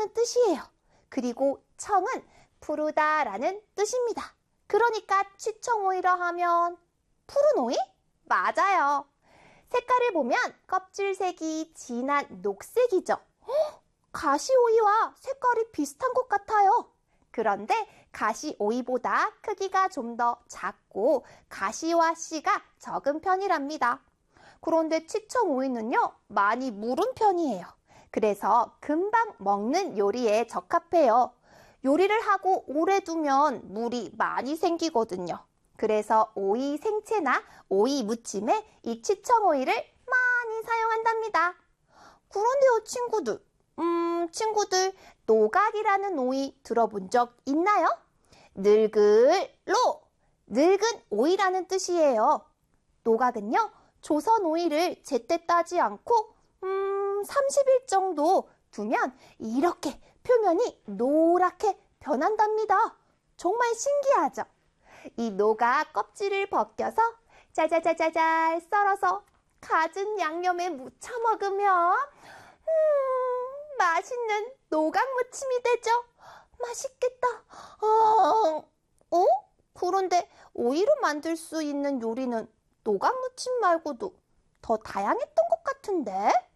오이라는 뜻이에요. 그리고 청은 푸르다라는 뜻입니다. 그러니까 취청오이라 하면 푸른 오이? 맞아요. 색깔을 보면 껍질색이 진한 녹색이죠. 가시오이와 색깔이 비슷한 것 같아요. 그런데 가시오이보다 크기가 좀 더 작고 가시와 씨가 적은 편이랍니다. 그런데 취청오이는요, 많이 무른 편이에요. 그래서 금방 먹는 요리에 적합해요. 요리를 하고 오래 두면 물이 많이 생기거든요. 그래서 오이 생채나 오이 무침에 이 취청오이를 많이 사용한답니다. 그런데요, 친구들, 노각이라는 오이 들어본 적 있나요? 늙은 오이라는 뜻이에요. 노각은요, 조선 오이를 제때 따지 않고 30일 정도 두면 이렇게 표면이 노랗게 변한답니다. 정말 신기하죠? 이 노각 껍질을 벗겨서 짜자자자잘 썰어서 갖은 양념에 무쳐 먹으면 맛있는 노각 무침이 되죠. 맛있겠다. 그런데 오이로 만들 수 있는 요리는 노각 무침 말고도 더 다양했던 것 같은데?